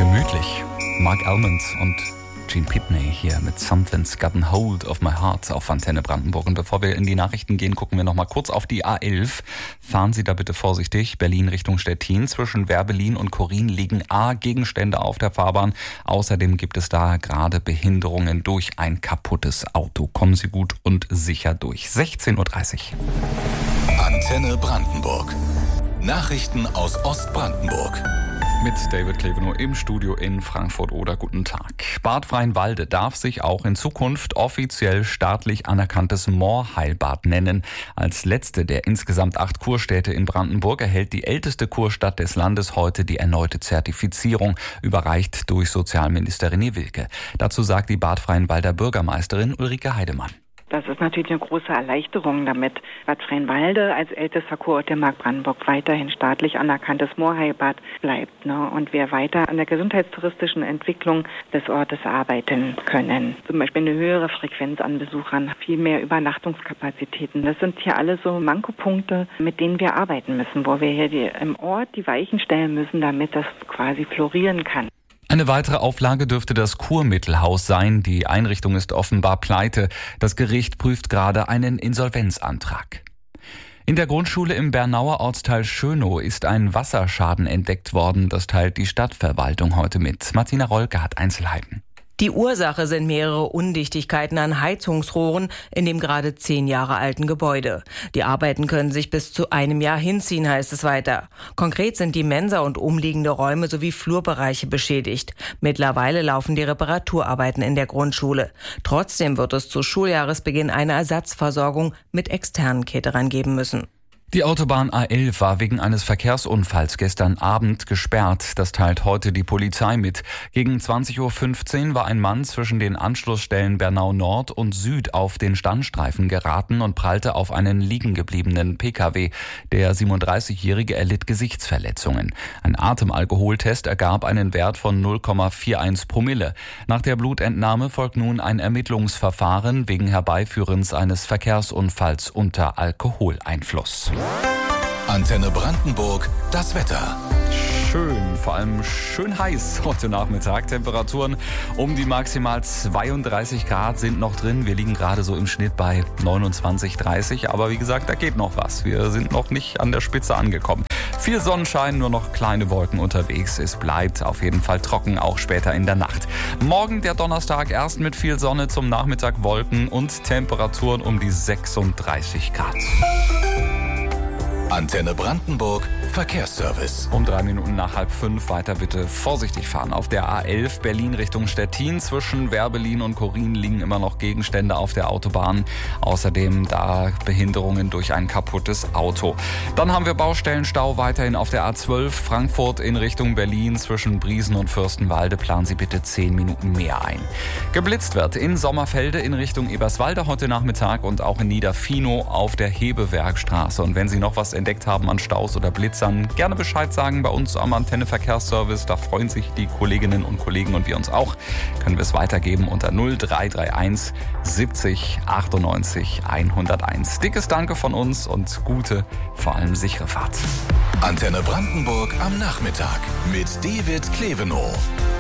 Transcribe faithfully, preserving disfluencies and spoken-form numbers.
Gemütlich. Mark Almond und Gene Pitney hier mit Something's Gotten Hold of My Heart auf Antenne Brandenburg. Und bevor wir in die Nachrichten gehen, gucken wir noch mal kurz auf die A elf. Fahren Sie da bitte vorsichtig. Berlin Richtung Stettin. Zwischen Werbelin und Korin liegen A Gegenstände auf der Fahrbahn. Außerdem gibt es da gerade Behinderungen durch ein kaputtes Auto. Kommen Sie gut und sicher durch. sechzehn Uhr dreißig. Antenne Brandenburg. Nachrichten aus Ostbrandenburg. Mit David Klevenow im Studio in Frankfurt-Oder. Guten Tag. Bad Freienwalde darf sich auch in Zukunft offiziell staatlich anerkanntes Moorheilbad nennen. Als letzte der insgesamt acht Kurstädte in Brandenburg erhält die älteste Kurstadt des Landes heute die erneute Zertifizierung, überreicht durch Sozialminister René Wilke. Dazu sagt die Bad Freienwalder Bürgermeisterin Ulrike Heidemann. Das ist natürlich eine große Erleichterung, damit Bad Freienwalde als ältester Kurort der Mark Brandenburg weiterhin staatlich anerkanntes Moorheilbad bleibt, ne? Und wir weiter an der gesundheitstouristischen Entwicklung des Ortes arbeiten können. Zum Beispiel eine höhere Frequenz an Besuchern, viel mehr Übernachtungskapazitäten. Das sind hier alles so Mankopunkte, mit denen wir arbeiten müssen, wo wir hier die, im Ort die Weichen stellen müssen, damit das quasi florieren kann. Eine weitere Auflage dürfte das Kurmittelhaus sein. Die Einrichtung ist offenbar pleite. Das Gericht prüft gerade einen Insolvenzantrag. In der Grundschule im Bernauer Ortsteil Schönow ist ein Wasserschaden entdeckt worden. Das teilt die Stadtverwaltung heute mit. Martina Rolke hat Einzelheiten. Die Ursache sind mehrere Undichtigkeiten an Heizungsrohren in dem gerade zehn Jahre alten Gebäude. Die Arbeiten können sich bis zu einem Jahr hinziehen, heißt es weiter. Konkret sind die Mensa und umliegende Räume sowie Flurbereiche beschädigt. Mittlerweile laufen die Reparaturarbeiten in der Grundschule. Trotzdem wird es zu Schuljahresbeginn eine Ersatzversorgung mit externen Caterern geben müssen. Die Autobahn A elf war wegen eines Verkehrsunfalls gestern Abend gesperrt. Das teilt heute die Polizei mit. Gegen zwanzig Uhr fünfzehn war ein Mann zwischen den Anschlussstellen Bernau Nord und Süd auf den Standstreifen geraten und prallte auf einen liegengebliebenen Pkw. Der siebenunddreißigjährige erlitt Gesichtsverletzungen. Ein Atemalkoholtest ergab einen Wert von null Komma einundvierzig Promille. Nach der Blutentnahme folgt nun ein Ermittlungsverfahren wegen Herbeiführens eines Verkehrsunfalls unter Alkoholeinfluss. Antenne Brandenburg, das Wetter. Schön, vor allem schön heiß heute Nachmittag. Temperaturen um die maximal zweiunddreißig Grad sind noch drin. Wir liegen gerade so im Schnitt bei neunundzwanzig, dreißig. Aber wie gesagt, da geht noch was. Wir sind noch nicht an der Spitze angekommen. Viel Sonnenschein, nur noch kleine Wolken unterwegs. Es bleibt auf jeden Fall trocken, auch später in der Nacht. Morgen der Donnerstag erst mit viel Sonne, zum Nachmittag Wolken und Temperaturen um die sechsunddreißig Grad. Antenne Brandenburg, Verkehrsservice. Um drei Minuten nach halb fünf weiter bitte vorsichtig fahren. Auf der A elf Berlin Richtung Stettin zwischen Werbelin und Korin liegen immer noch Gegenstände auf der Autobahn. Außerdem da Behinderungen durch ein kaputtes Auto. Dann haben wir Baustellenstau weiterhin auf der A zwölf Frankfurt in Richtung Berlin zwischen Briesen und Fürstenwalde. Planen Sie bitte zehn Minuten mehr ein. Geblitzt wird in Sommerfelde in Richtung Eberswalde heute Nachmittag und auch in Niederfinow auf der Hebewerkstraße. Und wenn Sie noch was entdeckt haben an Staus oder Blitzern, gerne Bescheid sagen bei uns am Antenne Verkehrsservice. Da freuen sich die Kolleginnen und Kollegen und wir uns auch. Können wir es weitergeben unter null drei drei eins siebzig achtundneunzig hunderteins. Dickes Danke von uns und gute, vor allem sichere Fahrt. Antenne Brandenburg am Nachmittag mit David Klevenow.